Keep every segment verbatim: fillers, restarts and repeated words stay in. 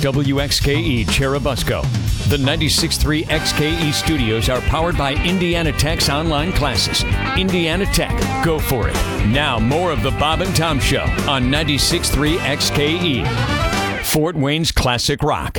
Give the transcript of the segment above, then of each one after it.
W X K E Cherubusco. The ninety-six point three X K E studios are powered by Indiana Tech's online classes. Indiana Tech, go for it. Now more of the Bob and Tom Show on ninety-six point three X K E. Fort Wayne's classic rock.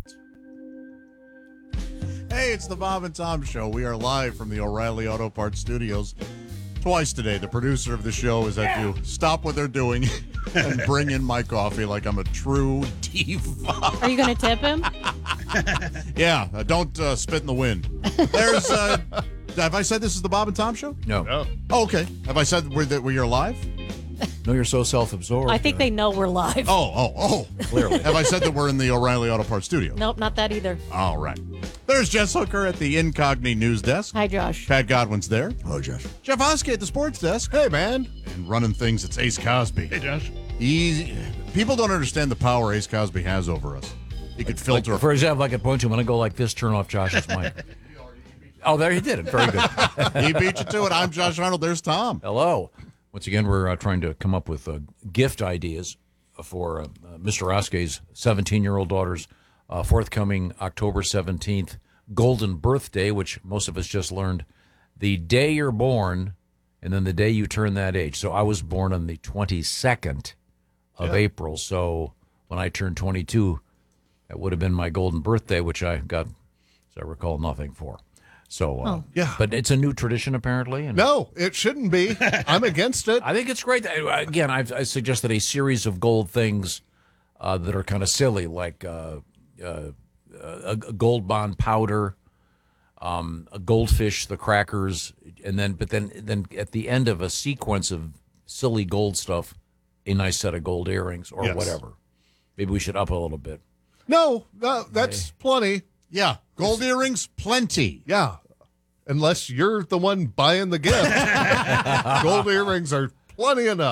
Hey, it's the Bob and Tom Show. We are live from the O'Reilly Auto Parts Studios. Twice today, the producer of the show is at to stop what they're doing and bring in my coffee like I'm a true diva. Are you going to tip him? Yeah, uh, don't uh, spit in the wind. There's, uh, have I said this is the Bob and Tom Show? No. No. Oh, okay. Have I said we're, that we are live? No, you're so self-absorbed. I think they know we're live. Oh, oh, oh. Clearly. Have I said that we're in the O'Reilly Auto Parts Studios? Nope, not that either. All right. There's Jess Hooker at the Incogni News Desk. Hi, Josh. Pat Godwin's there. Oh, Josh. Jeff Oskey at the Sports Desk. Hey, man. And running things, it's Ace Cosby. Hey, Josh. Easy. People don't understand the power Ace Cosby has over us. He could filter. Like, for example, I could point to him and I go like this, turn off Josh's mic. Oh, there he did it. Very good. He beat you to it. I'm Josh Arnold. There's Tom. Hello. Once again, we're uh, trying to come up with uh, gift ideas for uh, uh, Mister Oskey's seventeen-year-old daughter's uh, forthcoming October seventeenth golden birthday, which most of us just learned the day you're born and then the day you turn that age. So I was born on the twenty-second of Yeah. April. So when I turned twenty-two, that would have been my golden birthday, which I got, as I recall, nothing for. So, uh, Oh. Yeah. But it's a new tradition, apparently. And No, it shouldn't be. I'm against it. I think it's great. that- Again, I've I suggested a series of gold things uh, that are kind of silly, like uh, uh, a, a gold bond powder, um, a goldfish, the crackers, and then but then then at the end of a sequence of silly gold stuff, a nice set of gold earrings or Yes. whatever. Maybe we should up a little bit. No, no, that's plenty. Yeah. Gold earrings, plenty. Yeah. Unless you're the one buying the gift. Gold earrings are plenty enough.